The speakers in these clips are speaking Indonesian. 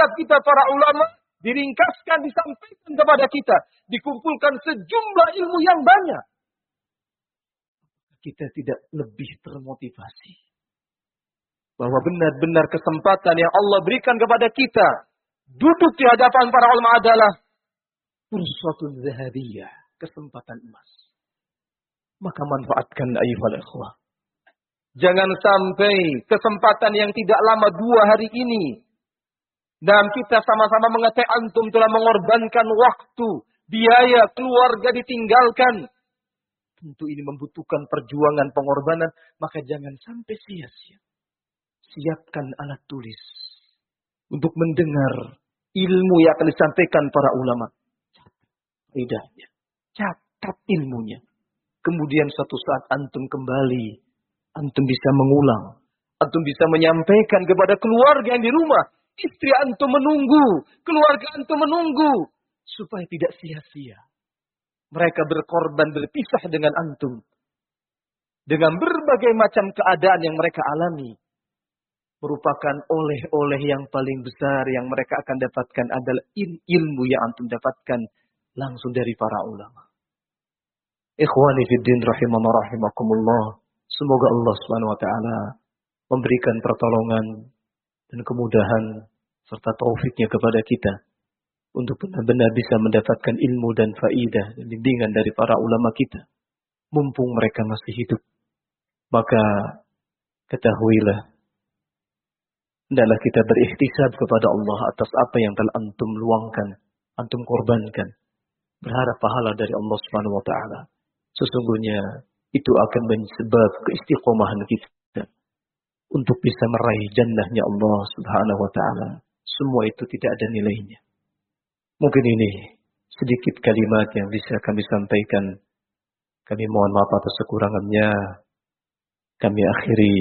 nasihat kita para ulama diringkaskan, disampaikan kepada kita, dikumpulkan sejumlah ilmu yang banyak. Kita tidak lebih termotivasi bahwa benar-benar kesempatan yang Allah berikan kepada kita duduk di hadapan para ulama adalah fursatun zahabiyah, kesempatan emas. Maka manfaatkan ayyuhal ikhwah. Jangan sampai kesempatan yang tidak lama 2 hari ini dan kita sama-sama mengatakan antum telah mengorbankan waktu, biaya, keluarga ditinggalkan. Tentu ini membutuhkan perjuangan, pengorbanan, maka jangan sampai sia-sia. Siapkan alat tulis untuk mendengar ilmu yang akan disampaikan para ulama. Lidahnya, catat ilmunya. Kemudian suatu saat antum kembali, antum bisa mengulang, antum bisa menyampaikan kepada keluarga yang di rumah, istri antum menunggu, keluarga antum menunggu, supaya tidak sia-sia. Mereka berkorban berpisah dengan antum dengan berbagai macam keadaan yang mereka alami. Merupakan oleh-oleh yang paling besar yang mereka akan dapatkan adalah ilmu yang antum dapatkan langsung dari para ulama. Ikhwani fiddin rahimana rahimakumullah. Semoga Allah Subhanahu wa taala memberikan pertolongan dan kemudahan serta taufiknya kepada kita untuk benar-benar bisa mendapatkan ilmu dan faidah dan bimbingan dari para ulama kita. Mumpung mereka masih hidup, maka ketahuilah, hendaklah kita berikhtisab kepada Allah atas apa yang telah antum luangkan, antum korbankan. Berharap pahala dari Allah Subhanahu wa taala. Sesungguhnya itu akan menyebab keistiqomahan kita untuk bisa meraih jannahnya Allah Subhanahu wa taala. Semua itu tidak ada nilainya. Mungkin ini sedikit kalimat yang bisa kami sampaikan. Kami mohon maaf atas kekurangannya. Kami akhiri.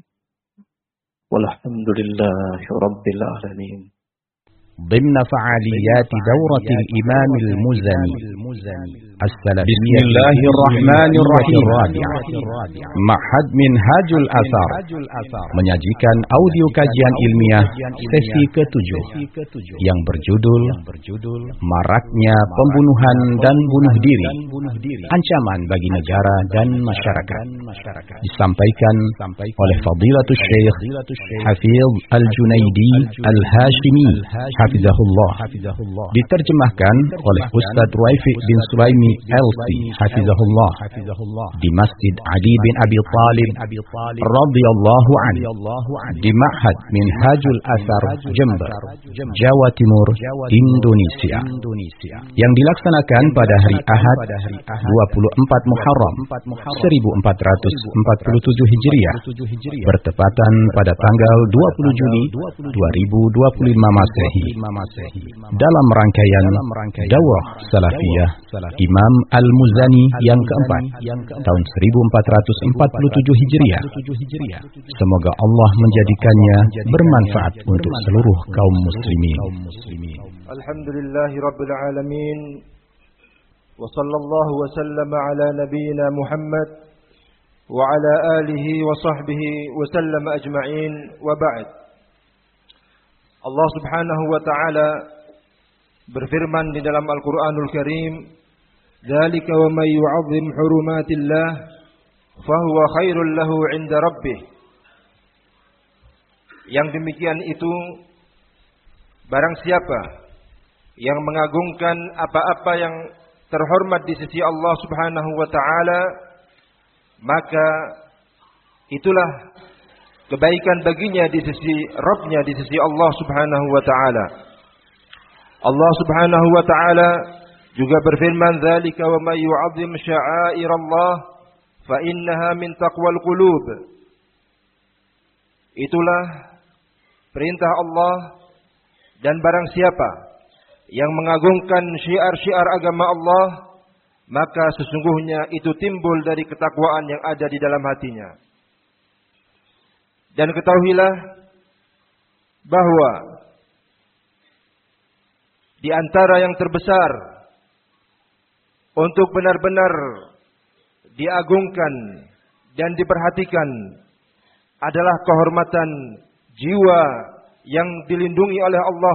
Walhamdulillahi rabbil alamin. ضمن فعاليات دورة الإمام المزني السلفية بسم الله الرحمن الرحيم معهد منهاج الآثار menyajikan audio kajian ilmiah sesi ke-7 yang berjudul Maraknya Pembunuhan dan Bunuh Diri, Ancaman bagi Negara dan Masyarakat, disampaikan oleh Fadilatul Syekh Hafiz Al-Junaidi Al-Hashimi Hafizahullah, diterjemahkan oleh Ustaz Ruwaifi bin Sulaimi LC Hafizahullah di Masjid Ali bin Abi Thalib radhiyallahu anhu di Ma'had Minhajul Athar Jember, Jawa Timur, Indonesia, yang dilaksanakan pada hari Ahad 24 Muharram 1447 Hijriah bertepatan pada tanggal 20 Juni 2025 Masehi, dalam rangkaian Daurah Salafiyah Imam Al-Muzani yang keempat tahun 1447 Hijriah. Semoga Allah menjadikannya bermanfaat untuk seluruh kaum muslimin. Alhamdulillahi rabbil alamin. Wa sallallahu wa sallama ala nabiyyina Muhammad wa ala alihi wa sahbihi wa sallama ajma'in, wa ba'd. Allah Subhanahu wa taala berfirman di dalam Al-Qur'anul Karim, "Dzalika wa may yu'azzim hurumatillah fahuwa khairul lahu 'inda rabbih." Yang demikian itu, barang siapa yang mengagungkan apa-apa yang terhormat di sisi Allah Subhanahu wa taala, maka itulah kebaikan baginya di sisi Rabbnya, di sisi Allah Subhanahu wa taala. Allah Subhanahu wa taala juga berfirman, "Dzalika wa may yu'azzim sya'airallah fa innaha min taqwal qulub." Itulah perintah Allah, dan barang siapa yang mengagungkan syiar-syiar agama Allah, maka sesungguhnya itu timbul dari ketakwaan yang ada di dalam hatinya. Dan ketahuilah bahwa di antara yang terbesar untuk benar-benar diagungkan dan diperhatikan adalah kehormatan jiwa yang dilindungi oleh Allah